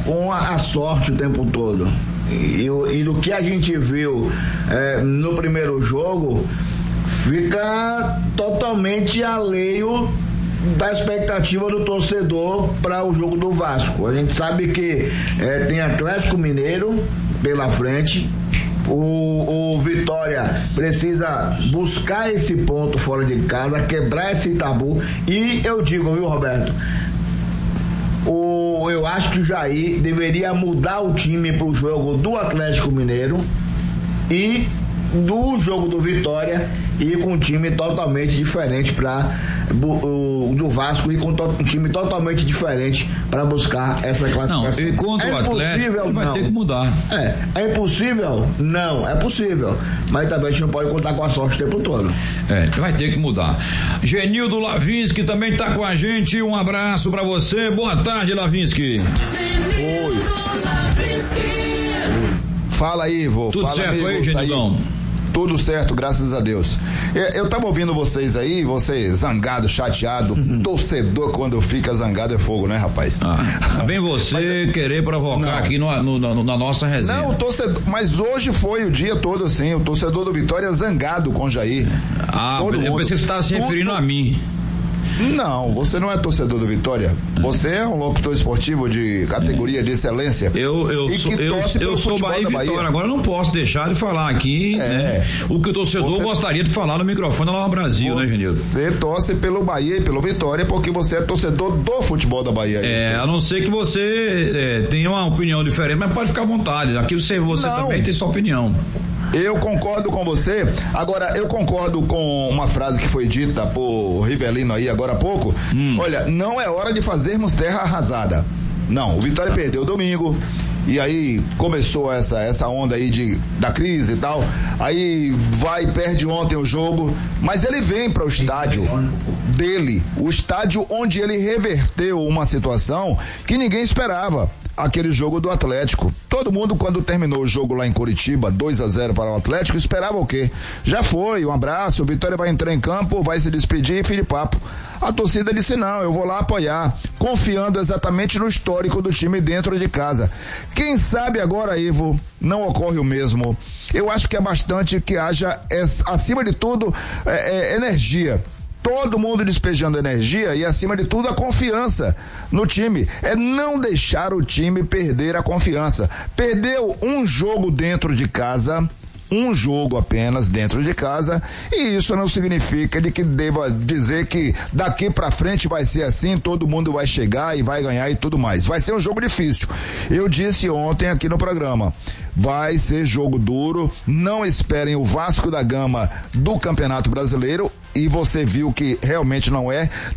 com a sorte o tempo todo. E do que a gente viu no primeiro jogo, fica totalmente alheio da expectativa do torcedor para o jogo do Vasco. A gente sabe que tem Atlético Mineiro pela frente. O Vitória precisa buscar esse ponto fora de casa, quebrar esse tabu. E eu digo, viu, Roberto, eu acho que o Jair deveria mudar o time pro jogo do Atlético Mineiro e do jogo do Vitória, e com um time totalmente diferente do Vasco, e com um time totalmente diferente para buscar essa classificação. Não, e contra o Atlético ele vai ter que mudar. É impossível? Não, é possível, mas também a gente não pode contar com a sorte o tempo todo. Vai ter que mudar. Genildo Lavinsky também tá com a gente, um abraço para você, boa tarde, Lavinsky. Oi. Fala aí, Ivo. Tudo certo amigo, aí, Genildão? Tudo certo, graças a Deus. Eu tava ouvindo vocês aí, você zangado, chateado, torcedor quando fica zangado é fogo, né, rapaz? Vem você querer provocar aqui na nossa resenha. Não, o torcedor, mas hoje foi o dia todo assim, o torcedor do Vitória zangado com o Jair. Eu pensei que você estava se referindo a mim. Não, você não é torcedor do Vitória. Você é um locutor esportivo de categoria de excelência. Eu sou Bahia e Vitória. Agora eu não posso deixar de falar aqui né, o que o torcedor gostaria de falar no microfone lá no Brasil, né, Genildo? Você torce pelo Bahia e pelo Vitória porque você é torcedor do futebol da Bahia. A não ser que você tenha uma opinião diferente, mas pode ficar à vontade. Aqui você também tem sua opinião. Eu concordo com você. Agora, eu concordo com uma frase que foi dita por Rivelino aí agora há pouco. Olha, não é hora de fazermos terra arrasada. Não, o Vitória perdeu domingo. E aí começou essa onda aí da crise e tal. Aí perde ontem o jogo. Mas ele vem para o estádio dele. O estádio onde ele reverteu uma situação que ninguém esperava. Aquele jogo do Atlético. Todo mundo, quando terminou o jogo lá em Curitiba, 2-0 para o Atlético, esperava o quê? Já foi, um abraço, o Vitória vai entrar em campo, vai se despedir e fim de papo. A torcida disse não, eu vou lá apoiar, confiando exatamente no histórico do time dentro de casa. Quem sabe agora, Ivo, não ocorre o mesmo. Eu acho que é bastante que haja, acima de tudo, energia. Todo mundo despejando energia e, acima de tudo, a confiança no time. É não deixar o time perder a confiança. Perdeu um jogo dentro de casa, um jogo apenas dentro de casa, e isso não significa de que deva dizer que daqui pra frente vai ser assim, todo mundo vai chegar e vai ganhar e tudo mais. Vai ser um jogo difícil. Eu disse ontem aqui no programa, vai ser jogo duro, não esperem o Vasco da Gama do Campeonato Brasileiro, e você viu que realmente não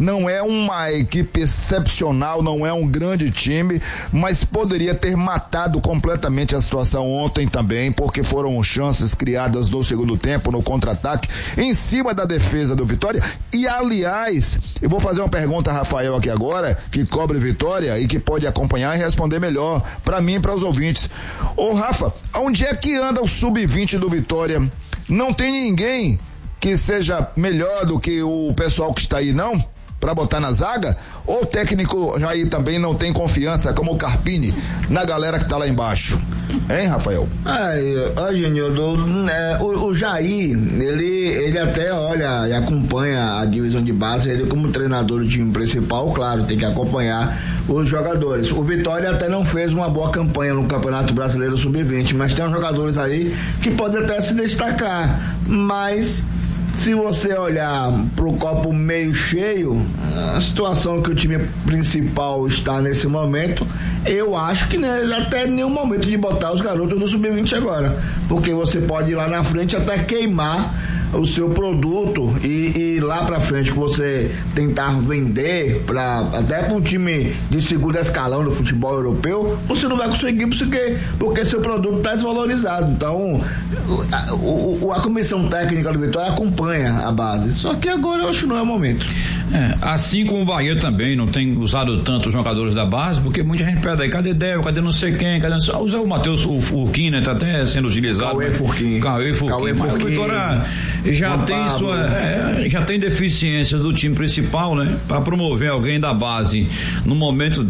é uma equipe excepcional, não é um grande time, mas poderia ter matado completamente a situação ontem também, porque foram chances criadas no segundo tempo, no contra-ataque, em cima da defesa do Vitória. E aliás, eu vou fazer uma pergunta a Rafael aqui agora, que cobre Vitória e que pode acompanhar e responder melhor para mim e para os ouvintes. Ô Rafa, onde é que anda o sub-20 do Vitória? Não tem ninguém que seja melhor do que o pessoal que está aí, não? Pra botar na zaga? Ou o técnico aí também não tem confiança, como o Carpini, na galera que tá lá embaixo? Hein, Rafael? Genildo, o Jair, ele até olha e acompanha a divisão de base, ele como treinador do time principal, claro, tem que acompanhar os jogadores. O Vitória até não fez uma boa campanha no Campeonato Brasileiro Sub-20, mas tem uns jogadores aí que podem até se destacar, mas se você olhar pro copo meio cheio, a situação que o time principal está nesse momento, eu acho que até nenhum momento de botar os garotos do Sub-20 agora, porque você pode ir lá na frente até queimar o seu produto e ir lá pra frente que você tentar vender até para um time de segundo escalão do futebol europeu, você não vai conseguir porque seu produto está desvalorizado. Então a comissão técnica do Vitória acompanha a base, só que agora eu acho que não é o momento. Assim como o Bahia também não tem usado tanto os jogadores da base, porque muita gente pede aí, cadê Del, cadê não sei quem, usa o Matheus Furquim, né, tá até sendo utilizado. Cauê Furquim. Mas o Vitória já tem deficiências do time principal, né, para promover alguém da base no momento